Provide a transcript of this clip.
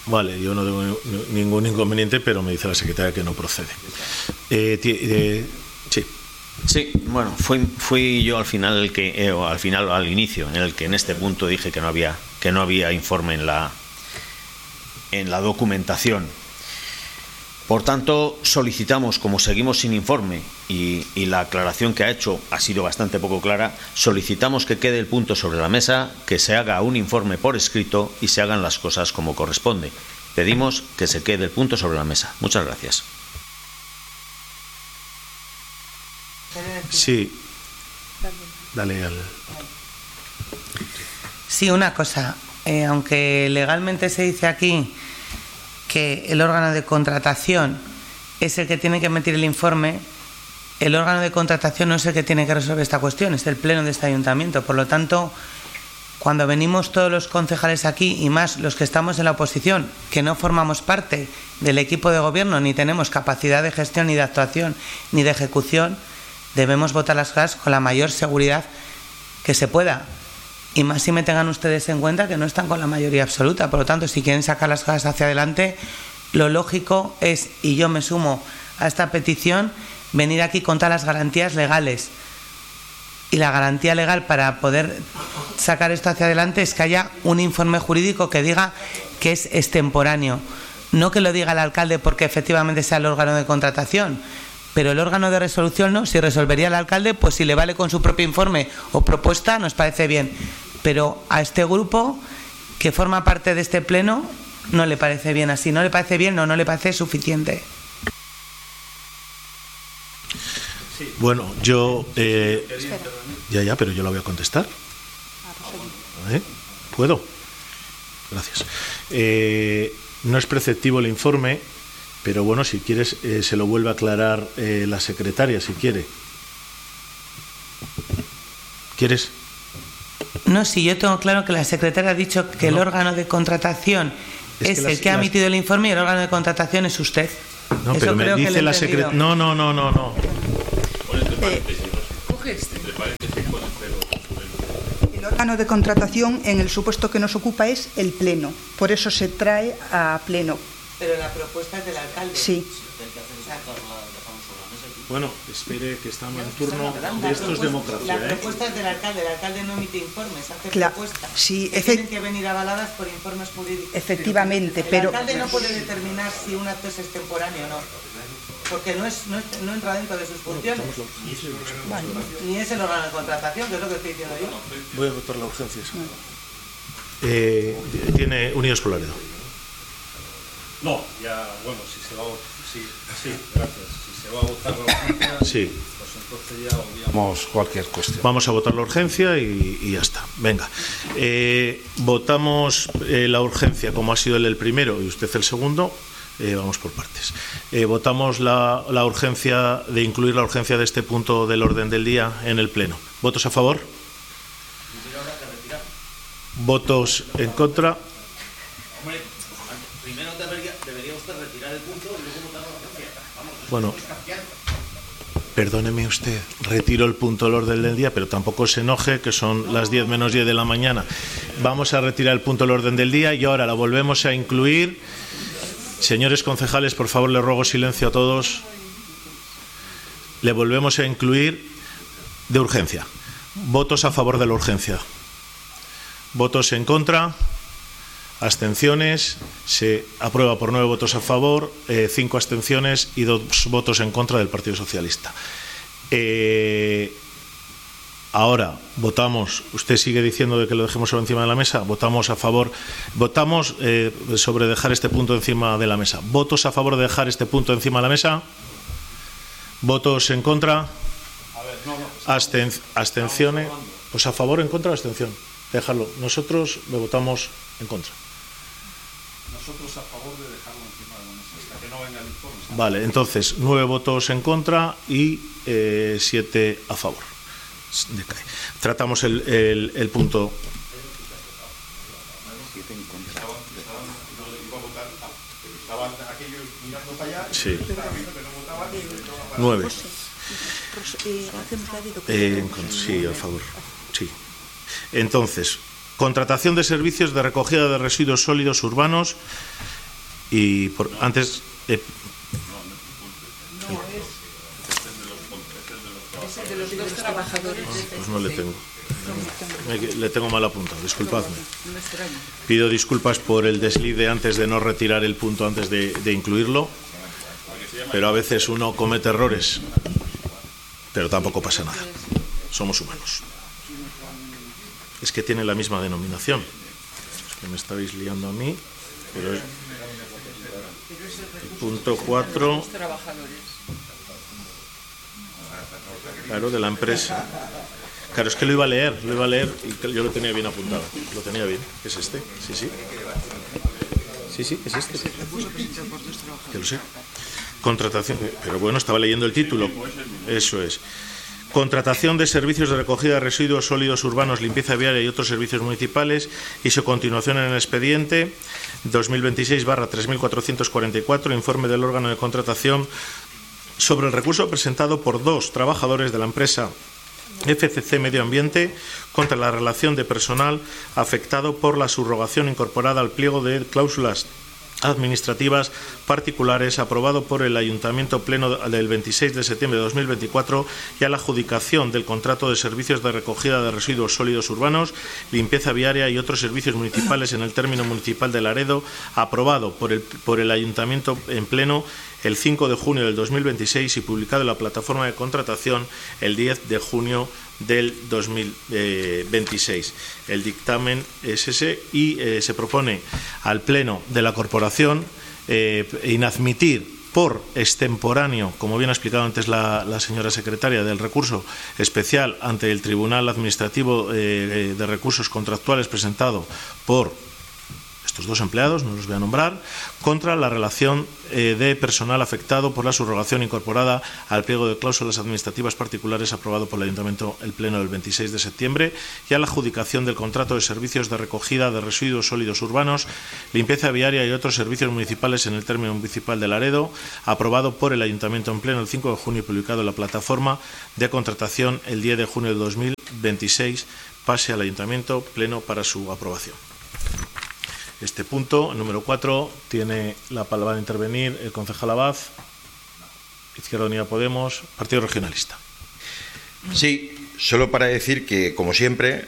Vale, yo no tengo ningún inconveniente, pero me dice la secretaria que no procede. Sí. Sí, bueno, fui yo al final al inicio, en el que en este punto dije que no había informe en la documentación. Por tanto, solicitamos, como seguimos sin informe y la aclaración que ha hecho ha sido bastante poco clara, solicitamos que quede el punto sobre la mesa, que se haga un informe por escrito y se hagan las cosas como corresponde. Pedimos que se quede el punto sobre la mesa. Muchas gracias. Sí. Dale al... Sí, una cosa. Aunque legalmente se dice aquí que el órgano de contratación es el que tiene que emitir el informe, el órgano de contratación no es el que tiene que resolver esta cuestión, es el pleno de este ayuntamiento. Por lo tanto, cuando venimos todos los concejales aquí, y más los que estamos en la oposición, que no formamos parte del equipo de gobierno, ni tenemos capacidad de gestión, ni de actuación, ni de ejecución, debemos votar las cosas con la mayor seguridad que se pueda. Y más si me tengan ustedes en cuenta que no están con la mayoría absoluta. Por lo tanto, si quieren sacar las cosas hacia adelante, lo lógico es, y yo me sumo a esta petición, venir aquí con todas las garantías legales. Y la garantía legal para poder sacar esto hacia adelante es que haya un informe jurídico que diga que es extemporáneo. No que lo diga el alcalde porque efectivamente sea el órgano de contratación, pero el órgano de resolución no. Si resolvería el alcalde, pues si le vale con su propio informe o propuesta, nos parece bien. Pero a este grupo que forma parte de este pleno no le parece bien así. No le parece bien, no le parece suficiente. Bueno, yo... Ya, pero yo la voy a contestar. ¿Puedo? Gracias. No es preceptivo el informe, pero bueno, si quieres, se lo vuelve a aclarar la secretaria, si quiere. ¿Quieres? No, sí, yo tengo claro que la secretaria ha dicho que el órgano de contratación es el que ha emitido el informe y el órgano de contratación es usted. No, eso pero me dice la secretaria... No. El órgano de contratación, en el supuesto que nos ocupa, es el pleno. Por eso se trae a pleno. Pero la propuesta es del alcalde. Sí. Bueno, espere que estamos en turno. Esto es democracia. La propuesta es del alcalde. El alcalde no emite informes, hace propuestas. Sí, tienen que venir avaladas por informes jurídicos. Efectivamente, pero... El alcalde no puede determinar si un acto es extemporáneo o no, porque no entra dentro de sus funciones. Vale. Ni es el órgano de contratación, que es lo que estoy diciendo yo. Voy a votar la urgencia. Tiene Unidos por Laredo. No, ya, bueno, si se va a votar, sí, gracias. Si se va a votar la urgencia, sí, pues entonces ya obviamos cualquier cuestión. Vamos a votar la urgencia y ya está. Venga, votamos la urgencia como ha sido él el primero y usted el segundo. Vamos por partes. Votamos la urgencia de incluir la urgencia de este punto del orden del día en el pleno. ¿Votos a favor? ¿Votos en contra? Primero debería usted retirar el punto y luego votar la urgencia. Bueno, perdóneme usted, retiro el punto del orden del día, pero tampoco se enoje, que son las 10 menos 10 de la mañana. Vamos a retirar el punto del orden del día y ahora la volvemos a incluir. Señores concejales, por favor, les ruego silencio a todos. Le volvemos a incluir de urgencia. ¿Votos a favor de la urgencia? ¿Votos en contra? Abstenciones. Se aprueba por 9 votos a favor, 5 abstenciones y 2 votos en contra del Partido Socialista. Ahora votamos. Usted sigue diciendo de que lo dejemos sobre encima de la mesa. Votamos a favor. Votamos sobre dejar este punto encima de la mesa. ¿Votos a favor de dejar este punto encima de la mesa? ¿Votos en contra? Abstenciones. Pues a favor, en contra o abstención. Dejarlo. Nosotros le votamos en contra. Nosotros a favor de dejarlo encima de la mesa hasta que no venga el informe. Vale, entonces 9 votos en contra y 7 a favor. Decae. Tratamos el punto. Sí. 9. Sí, a favor. Sí. Entonces, contratación de servicios de recogida de residuos sólidos urbanos Y antes... Es el de los dos trabajadores. Pues no le tengo. Le tengo mal apuntado, disculpadme. Pido disculpas por el desliz de antes de no retirar el punto antes de incluirlo, pero a veces uno comete errores, pero tampoco pasa nada. Somos humanos. Es que tiene la misma denominación. Es que me estabais liando a mí, pero es el punto 4. Claro, de la empresa. Claro, es que lo iba a leer y yo lo tenía bien apuntado. Lo tenía bien. ¿Es este? Sí, sí. Sí, sí, es este. Que lo sé. Contratación. Pero bueno, estaba leyendo el título. Eso es. Contratación de servicios de recogida de residuos sólidos urbanos, limpieza viaria y otros servicios municipales y su continuación en el expediente 2026/3444, informe del órgano de contratación sobre el recurso presentado por 2 trabajadores de la empresa FCC Medio Ambiente contra la relación de personal afectado por la subrogación incorporada al pliego de cláusulas administrativas particulares aprobado por el Ayuntamiento Pleno del 26 de septiembre de 2024 y a la adjudicación del contrato de servicios de recogida de residuos sólidos urbanos, limpieza viaria y otros servicios municipales en el término municipal de Laredo, aprobado por el Ayuntamiento en Pleno el 5 de junio del 2026 y publicado en la plataforma de contratación el 10 de junio del 2026. El dictamen es ese y se propone al Pleno de la Corporación inadmitir por extemporáneo, como bien ha explicado antes la señora secretaria, del recurso especial ante el Tribunal Administrativo de Recursos Contractuales presentado por estos 2 empleados, no los voy a nombrar, contra la relación de personal afectado por la subrogación incorporada al pliego de cláusulas administrativas particulares aprobado por el Ayuntamiento el Pleno del 26 de septiembre y a la adjudicación del contrato de servicios de recogida de residuos sólidos urbanos, limpieza viaria y otros servicios municipales en el término municipal de Laredo, aprobado por el Ayuntamiento en Pleno el 5 de junio y publicado en la plataforma de contratación el 10 de junio de 2026, pase al Ayuntamiento Pleno para su aprobación. Este punto, número 4, tiene la palabra de intervenir el concejal Abad, Izquierda Unida Podemos, Partido Regionalista. Sí, solo para decir que, como siempre,